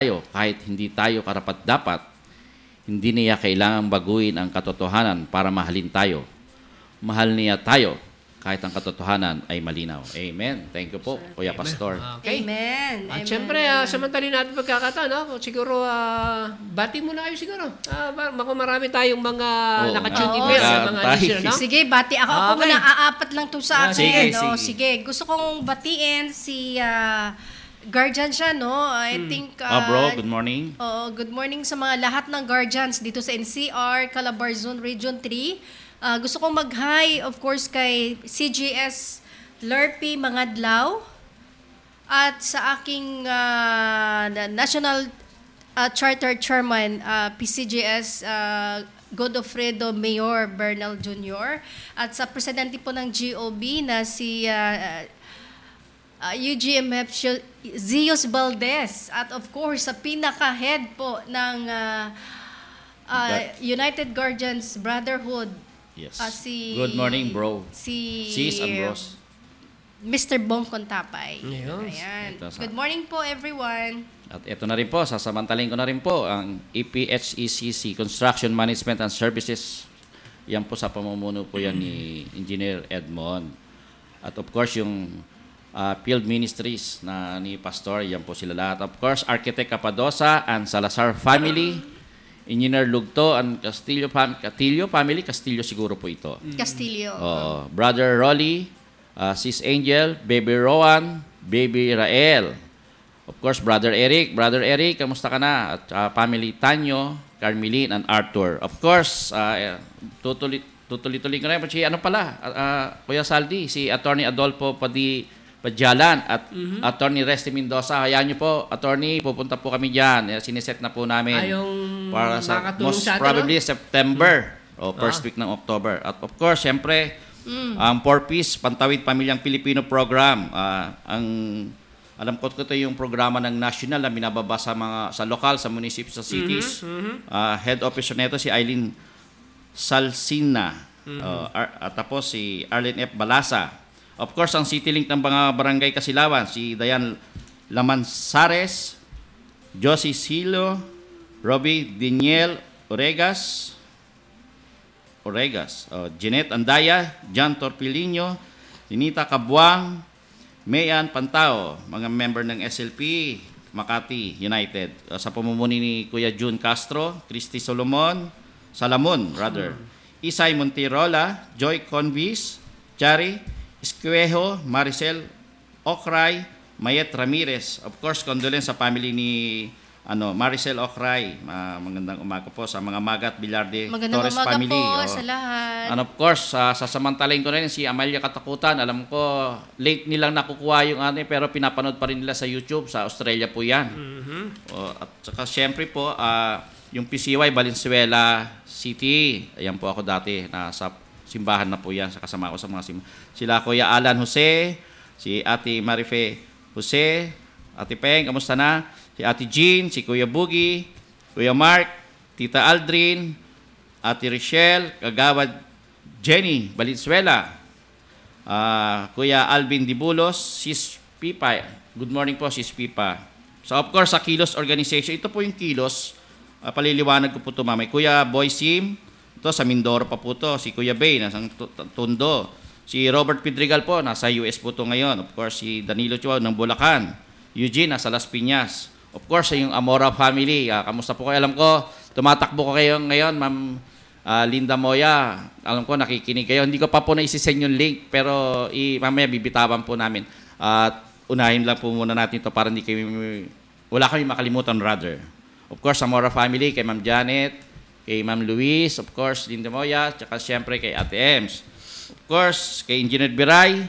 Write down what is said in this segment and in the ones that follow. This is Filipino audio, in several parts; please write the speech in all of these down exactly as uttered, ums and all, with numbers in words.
tayo, kahit hindi tayo karapat-dapat, hindi niya kailangang baguhin ang katotohanan para mahalin tayo. Mahal niya tayo kahit ang katotohanan ay malinaw. Amen. Thank you po, Kuya Pastor. Okay. Amen. At Amen. syempre, uh, samantalin natin pagkakataon, no? Siguro, uh, bati muna kayo siguro. Uh, baka marami tayong mga Oo, nakatune nga. email sa Oo, mga tayo. listener, no? Sige, bati. Ako, ako Okay. muna, aapat lang to sa Ah, akin. sige, no? sige. Sige, gusto kong batiin si ah, guardian siya, no? I think... Ah, ah, bro, good morning. Oo, good morning sa mga lahat ng guardians dito sa N C R, Calabarzon Region three. Ah, gusto kong mag-hi, of course, kay C G S Lurpy Mangadlaw at sa aking ah, na- National ah, Charter Chairman, ah, P C G S uh, Godofredo Mayor Bernal Junior at sa presidente po ng G O B na si ah, uh, U G M F Shil- Zeus Valdez at of course sa pinaka-head po ng uh, uh, That- United Guardians Brotherhood. Yes. Ah, si Good morning, bro. Si Sis Ambrose. mister Bong Contapay. Ayun. Ayan. Ito sa- Good morning po everyone. At ito na rin po, sasamantalin ko na rin po ang E P H E C C, Construction Management and Services. Yan po sa pamumuno po yan ni Engineer Edmond. At of course, yung uh, Field Ministries na ni Pastor, yan po sila lahat. Of course, Architect Capadosa and Salazar family, Engineer Lugto and Castillo, fam- Castillo family, Castillo siguro po ito. Castillo. Oo. Brother Rolly, uh, Sis Angel, Baby Rowan, Baby Rael. Of course, Brother Eric. Brother Eric, kamusta ka na? At uh, family Tanyo, Carmeline, and Arthur. Of course, uh, tutuloy, tutuloy-tuloy ko na yun. Si ano pala, uh, uh, Kuya Saldi, si Attorney Adolfo Padi Padyalan at Mhm. Attorney Resty Mendoza. Hayaan niyo po, Attorney, pupunta po kami dyan. Eh, Siniset na po namin. Ay, yung Para sa makakatulong most sa atin, probably no? September o first Ah. week ng October. At of course, syempre, Mm. ang Four Peace Pantawid Pamilyang Pilipino Program. Ah, ang alam ko ito yung programa ng national na binababa sa mga sa lokal, sa munisipyo, sa cities. Mhm, mhm. Ah, head officer nito si Eileen Salsina. Mm-hmm. Oh, Ar- at tapos si Arlene F. Balasa. Of course, ang city link ng mga barangay Kasilawan, si Dayan Lamansares, Josie Silo, Robbie Daniel Oregas, Oregas, oh, Jeanette Andaya, John Torpilino, Ninita Cabuang, Mayan Pantao, mga member ng S L P, Makati United. Uh, sa pamumuni ni Kuya June Castro, Christy Solomon, Salamon, rather. Isay Montirola, Joy Convis, Chari, Esquejo, Maricel Okray, Mayet Ramirez. Of course, condolence sa family ni ano Maricel Okray. Ma- magandang umaga po sa mga Magat Bilarde Magandang Torres umaga family. po Oh. sa lahat. And of course, uh, sasamantalain ko rin si Amalia Katakutan. Alam ko, late nilang nakukuha yung ano, pero pinapanood pa rin nila sa YouTube. Sa Australia po yan. Mhm. O, at saka syempre po, ah, yung P C Y Valenzuela City. Ayan po ako dati. Nasa simbahan na po yan. Sa kasama ko sa mga simbahan. Sila Kuya Alan Jose, si Ate Marife Jose, Ate Peng, kamusta na? Si Ate Jean, si Kuya Boogie, Kuya Mark, Tita Aldrin, Ate Rochelle, Kagawad Jenny Valenzuela, ah, Kuya Alvin Dibulos, Sis Pipa. Good morning po, Sis Pipa. So of course, sa Kilos Organization, ito po yung Kilos. Uh, paliliwanag ko po ito mamay. Kuya Boy Sim, ito sa Mindoro pa po ito. Si Kuya Bay, nasa Tondo. Si Robert Pedregal po, nasa U S po ito ngayon. Of course, si Danilo Chua ng Bulacan. Eugene, nasa Las Piñas. Of course, yung Amora family. Uh, kamusta po kayo? Alam ko, tumatakbo ko kayo ngayon, Ma'am uh, Linda Moya. Alam ko, nakikinig kayo. Hindi ko pa po naisisend yung link, pero i- mamaya bibitawan po namin. At uh, unahin lang po muna natin ito para hindi kayo, wala kami makalimutan rather. Of course, Amora family, kay Ma'am Janet, kay Ma'am Luis, of course, Linda Moya, tsaka siyempre kay Ate Ems. Of course, kay Engineer Biray,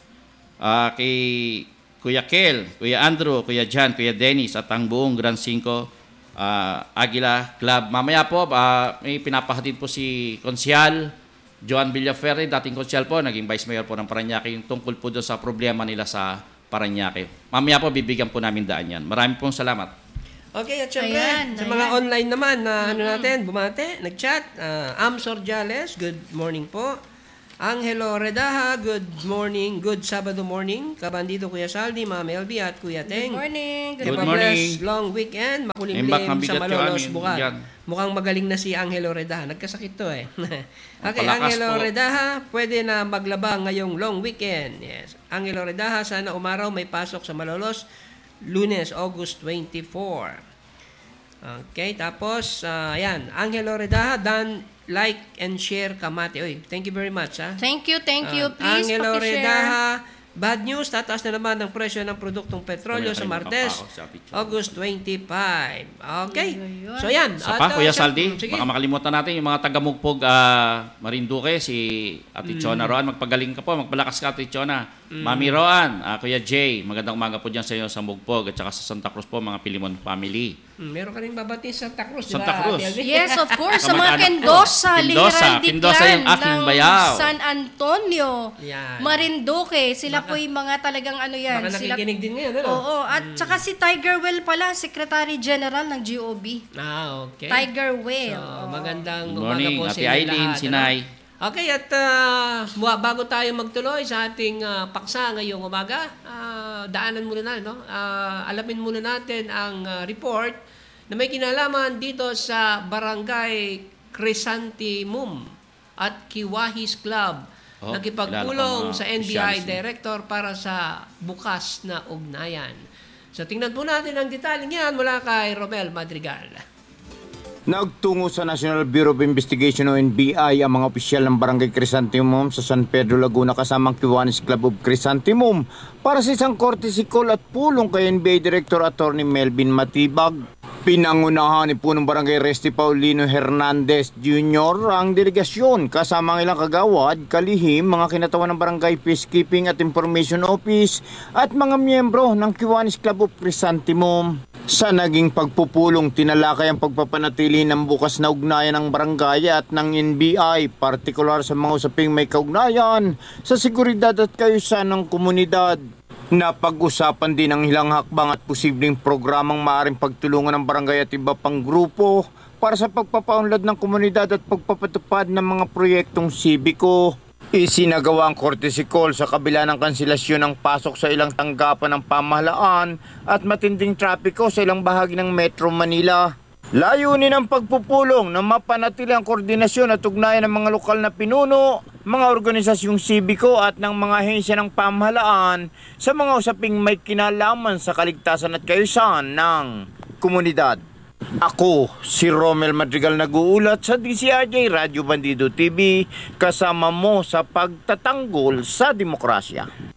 uh, kay Kuya Kel, Kuya Andrew, Kuya Jan, Kuya Dennis, at ang buong Grand Cinco uh, Aguila Club. Mamaya po, uh, may pinapahatid po si Konsyal Joan Villaferre, dating konsyal po, naging Vice Mayor po ng Parañaque, yung tungkol po doon sa problema nila sa Parañaque. Mamaya po, bibigyan po namin daan yan. Marami pong salamat. Okay, at syempre, Ayan, sa ayan. mga online naman na ano natin, bumate, nag-chat, uh, Am Sorjales, good morning po. Angelo Redaha, good morning, good Sabado morning. Kabandito Kuya Saldi, Ma'am Elby at Kuya Good Teng. morning. Good Good morning. long weekend, Imbak makulimlim ang bigat sa yung Malolos amin. bukan. Yan. Mukhang magaling na si Angelo Redaha. Nagkasakit to eh. Okay, Palakas Angelo po. Redaha, pwede na maglaba ngayong long weekend. Yes. Angelo Redaha, sana umaraw may pasok sa Malolos, Lunes, August twenty-fourth. Okay, tapos, uh, ayan, Angelo Redaha, dan like and share kamati. Oy, thank you very much, ha? Thank you, thank you. Ah, Please, Angelo pakishare. Redaha, bad news, tataas na naman ang presyo ng produktong petrolyo Kuya, sa kayo Martes, makapako sa picture. August twenty-fifth. Okay. Yun, yun. So, yan. Sa At, pa, uh, Kuya sa- Saldi, sige. baka makalimutan natin yung mga taga-Mugpog, ah, Marinduque, si Ate Mm. Chona Roan. Magpagaling ka po, magpalakas ka, Ate Chona. Mami Roan, ah, Kuya Jay, magandang umaga po dyan sa inyo sa Mugpog at saka sa Santa Cruz po, mga Pilimon family. Hmm, meron ka rin babati sa Santa Cruz, di Santa ba, Cruz. Ate Elvie? Yes, of course. Sa mga Kamag-anak ko. Kendosa, Kendosa, Lihiran Kendosa Diklan yung aking ng bayaw. San Antonio, Yan. Marinduque. Sila Baka- po yung mga talagang ano yan. Baka Sila, nakikinig din ngayon, ano? oo. At saka si Tiger Well pala, Secretary General ng G O B. Ah, okay. Tiger So, Well. oo. magandang Good umaga morning, po sa Ate inyo Aileen, lahat, Sinay. ano? Okay, at ah, wa- bago tayo magtuloy sa ating ah, paksa ngayong umaga, ah, daanan muna na, no? Ah, alamin muna natin ang ah, report na may kinalaman dito sa Barangay Crisantimum at Kiwahis Club. Oh, Nakipagpulong kilala ko mga sa N B I opisyalis niya. Director para sa bukas na ugnayan. So tingnan po natin ang detalye niyan mula kay Romel Madrigal. Nagtungo sa National Bureau of Investigation o N B I ang mga opisyal ng Barangay Crisantimum sa San Pedro, Laguna kasamang Kiwanis Club of Crisantimum para sa isang courtesy call at pulong kay N B I Director Attorney Melvin Matibag. Pinangunahan ni punong Barangay Resti Paulino Hernandez Junior ang delegasyon kasama ang ilang kagawad, kalihim, mga kinatawan ng Barangay Peacekeeping at Information Office at mga miyembro ng Kiwanis Club of Crisantimum. Sa naging pagpupulong, tinalakay ang pagpapanatili ng bukas na ugnayan ng barangay at ng N B I, partikular sa mga usaping may kaugnayan sa seguridad at kaayusan ng komunidad. Napag-usapan din ang ilang hakbang at posibleng programang maaaring pagtulungan ng barangay at iba pang grupo para sa pagpapaunlad ng komunidad at pagpapatupad ng mga proyektong sibiko. Isinagawa ang courtesy call sa kabila ng kanselasyon ng pasok sa ilang tanggapan ng pamahalaan at matinding trapiko sa ilang bahagi ng Metro Manila. Layunin ng pagpupulong na mapanatili ang koordinasyon at ugnayan ng mga lokal na pinuno, mga organisasyong sibiko at ng mga ahensya ng pamahalaan sa mga usaping may kinalaman sa kaligtasan at kaayusan ng komunidad. Ako, si Romel Madrigal nag-uulat sa D C R J Radio Bandido T V, kasama mo sa pagtatanggol sa demokrasya.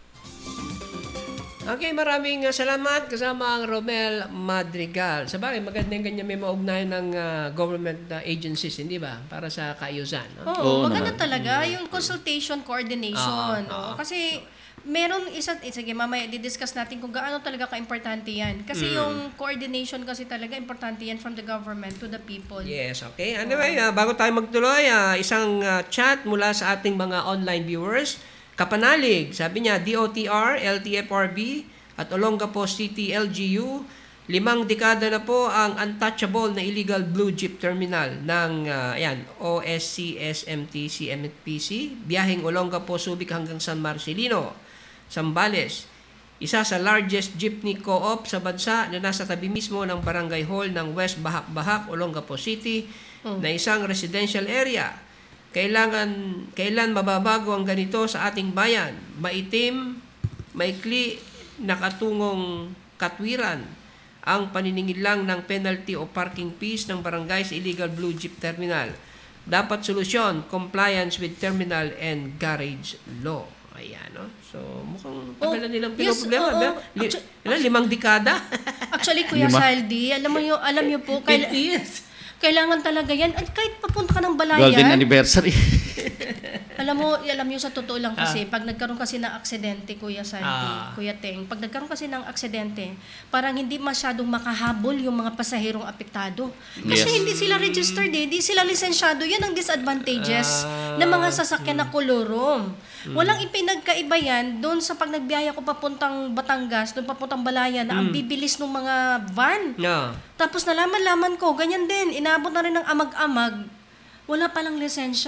Okay, maraming uh, salamat kasama ang Romel Madrigal. Sa bagay, maganda yung ganyan may maugnayan ng uh, government uh, agencies, hindi ba? Para sa kaayusan. No? Oo, Oo maganda naman. talaga yung consultation coordination. Ah, ah. Oo, kasi meron isa, eh, sige mamaya didiscuss natin kung gaano talaga ka-importante yan. Kasi yung coordination kasi talaga importante yan from the government to the people. Yes, okay. Anyway, uh, bago tayo magtuloy, uh, isang uh, chat mula sa ating mga online viewers. Kapanalig, sabi niya, D O T R, L T F R B, at Olongapo City L G U, limang dekada na po ang untouchable na illegal blue jeep terminal ng uh, ayan, O S C S M T C M P C, biyaheng Olongapo Subic hanggang San Marcelino, Zambales. Isa sa largest jeepney co-op sa bansa na nasa tabi mismo ng barangay hall ng West Bahak-Bahak, Olongapo City, Oh. na isang residential area. Kailangan, kailan mababago ang ganito sa ating bayan? Maitim, maikli, nakatungong katwiran ang paniningil lang ng penalty o parking fees ng barangay sa illegal blue jeep terminal. Dapat solusyon, compliance with terminal and garage law. Ayan, no? So, mukhang tagal na nilang yes, pinoproblema. oo. ba? Li- Actu- ilan? limang dekada? Actually, Kuya Lima. Saldi, alam mo yung, alam niyo po, kaila- fifty years. kailangan talaga yan. At kahit papunta ka ng Golden balayan, anniversary. alam mo, alam niyo sa totoo lang kasi, pag nagkaroon kasi ng aksidente, Kuya Sandy, Ah. Kuya Teng, pag nagkaroon kasi ng aksidente, parang hindi masyadong makahabol yung mga pasaherong apektado. Kasi Yes. hindi sila registered eh, hindi sila lisensyado. Yan ang disadvantages Ah. ng mga sasakyan na kolorom. Walang ipinagkaiba yan doon sa pag nagbiyaya ko papuntang Batangas, doon papuntang Balayan, na ang bibilis ng mga van. No. Tapos nalaman-laman ko, ganyan din, inabot na rin ng amag-amag, wala palang lisensya.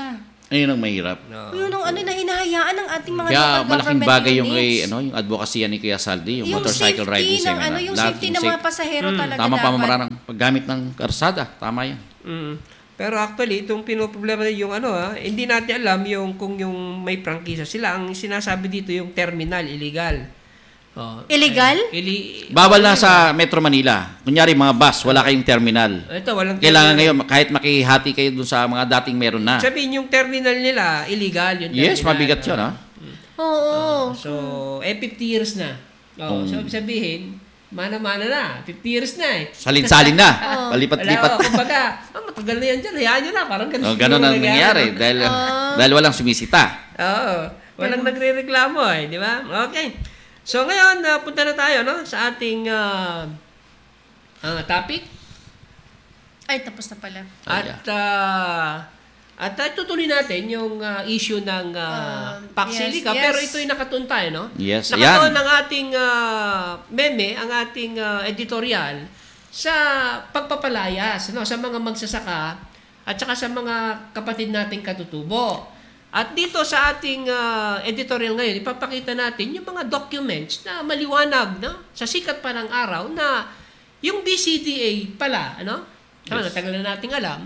Ayun ang mahirap. No. Yun ang ano na hinahayaan ng ating mga Kaya local malaking government bagay yung units. kay, ano, yung advocacy ni Kuya Saldi, yung, Yung motorcycle safety riding ng, seminar. ano, yung Lahat safety yung ng safe- mga pasahero talaga Tama dapat. pamamaraan ng paggamit ng karsada. Tama yan. Mm. Pero actually, itong pinoproblema na yung ano ha, hindi natin alam yung kung yung may prangkisa sila. Ang sinasabi dito yung terminal, illegal. Oh, Illegal? eh, ili- Bawal na sa Metro Manila. Kunyari mga bus, wala kayong terminal. Ito, walang Kailangan terminal. ngayon, kahit makihati kayo dun sa mga dating meron na. Sabihin yung terminal nila, illegal yung Yes, terminal. mabigat yun, ha? Oo. So, eh, fifty years na. Oh, so, sabihin, mana-mana na. fifty years na eh. Salin-salin na. Wala, Palipat-lipat oh, na. kumbaga, ah, matagal na yan dyan, hayaan nyo na. Parang ganun, Oh, ganun ang siguro nangyari. no? Dahil, dahil walang sumisita. Oo. Walang nagre-reklamo eh, di ba? Okay. So ngayon, uh, punta na tayo no sa ating uh, uh, topic. Ay, tapos na pala. At uh, at uh, tutuloy natin yung uh, issue ng uh, Um, Paxilica. yes, yes. Pero ito'y nakatuntay, no? Yes, Nakatuon ayan. ng ating uh, meme, ang ating uh, editorial sa pagpapalayas no, sa mga magsasaka at saka sa mga kapatid nating katutubo. At dito sa ating uh, editorial ngayon, ipapakita natin yung mga documents na maliwanag no, sa sikat pa ng araw na yung B C D A pala, ano? Tama, Yes. natagal na nating alam.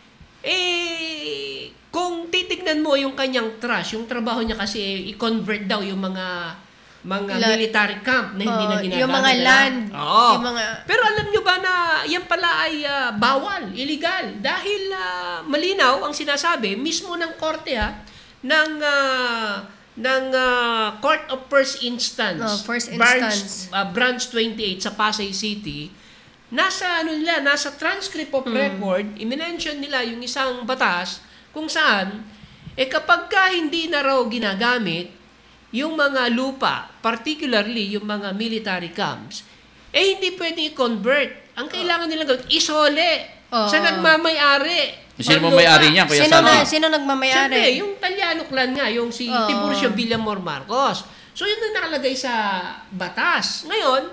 Eh, kung titignan mo yung kanyang trust, yung trabaho niya kasi eh, i-convert daw yung mga mga La- military camp na hindi Oo, na ginagamit. yung mga na- land, Oo. yung mga- Pero alam nyo ba na yan pala ay ah, bawal, illegal. Dahil ah, malinaw ang sinasabi mismo ng korte ha, ng ah, ng ah, Court of First Instance, Oh, first branch, instance. ah, branch twenty-eight sa Pasay City. Nasa ano nila, nasa transcript of record, i-mention nila yung isang batas kung saan eh kapag ka hindi na raw ginagamit yung mga lupa, particularly yung mga military camps, eh hindi pwedeng i-convert. Ang kailangan nilang gawin, isole Oo. sa nagmamay-ari. Sino ng mo may-ari lupa. niya, Kuya Sino, Saldi? na, sino Siyempre, nagmamayari? yung Talyano clan nga, yung si Oo. Tiburcio Villamor Marcos. So, yun ang nakalagay sa batas. Ngayon,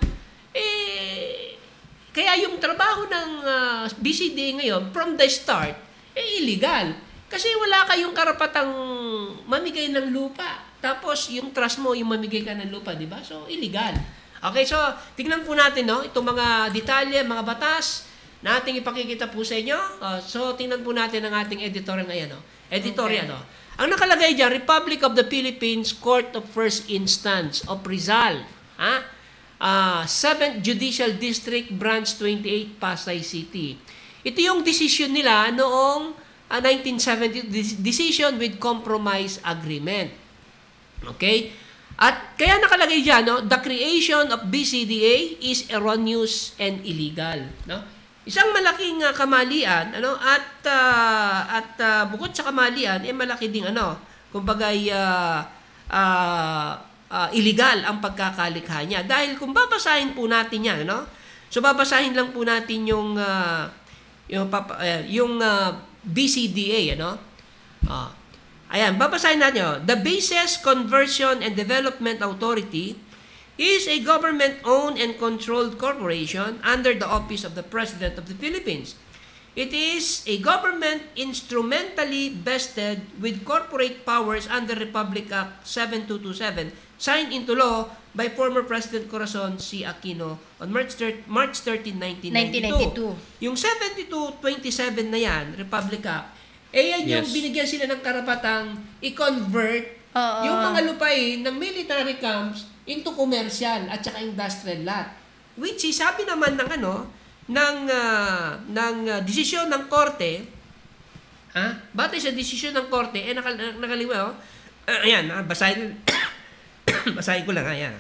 eh, kaya yung trabaho ng ah, B C D A ngayon, from the start, eh, illegal. Kasi wala kayong karapatang mamigay ng lupa. Tapos, yung trust mo, yung mamigay ka ng lupa, di ba? So, illegal. Okay, so, tignan po natin, no? Itong mga detalye, mga batas, na ating ipakikita po sa inyo. Uh, so, tingnan po natin ang ating editorial ngayon. No? Editorial, no? Ang nakalagay dyan, Republic of the Philippines Court of First Instance of Rizal. Ha? Uh, seventh Judicial District, Branch twenty-eight, Pasay City. Ito yung decision nila noong uh, nineteen seventy, decision with compromise agreement. Okay? At kaya nakalagay dyan, no? The creation of B C D A is erroneous and illegal. No? Isang malaking uh, kamalian, ano, at uh, at uh, bukod sa kamalian, eh malaki ding ano, kumbaga uh, uh, uh, illegal ang pagkakalikha niya. Dahil kung babasahin po natin 'yan, ano? So babasahin lang po natin yung uh, yung papa, uh, yung uh, B C D A, ano? Ah. Ayan, babasahin natin 'yo. The Bases Conversion and Development Authority is a government-owned and controlled corporation under the office of the President of the Philippines. It is a government instrumentally vested with corporate powers under Republic Act seven two two seven, signed into law by former President Corazon C. Aquino on March thirteenth, nineteen ninety-two. nineteen ninety-two. Yung seventy-two twenty-seven na yan, Republic Act, eh yan yung Yes. binigyan sila ng karapatang i-convert Oo. yung mga lupain ng military camps into commercial at saka industrial lot. Which is, sabi naman ng ano, ng, uh, ng uh, desisyon ng korte, ha? Batay sa desisyon ng korte, eh, nakal nakaliwa, oh. Uh, ayan, ah, basahin, basahin ko lang, ayan.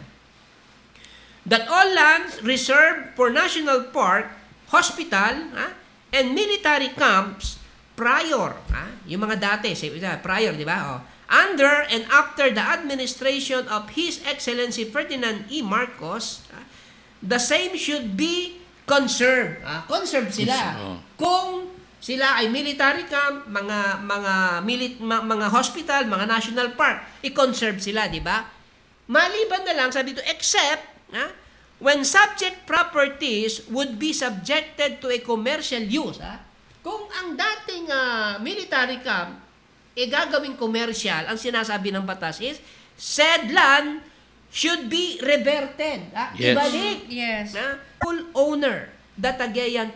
That all lands reserved for national park, hospital, ha? And military camps prior, ha? Yung mga dati, say, prior, di ba? Oh. Under and after the administration of His Excellency Ferdinand E. Marcos, ha? The same should be conserved. Ha? Conserved sila. Oh. Kung sila ay military camp, mga mga milit, ma- mga hospital, mga national park, i-conserve sila, di ba? Maliban na lang sabi dito except ha, when subject properties would be subjected to a commercial use, ha? Kung ang dating ah, military camp e gagawing commercial, ang sinasabi ng batas is, said land should be reverted. Ah, Yes. Ibalik. Yes. Na full owner, the Tagayan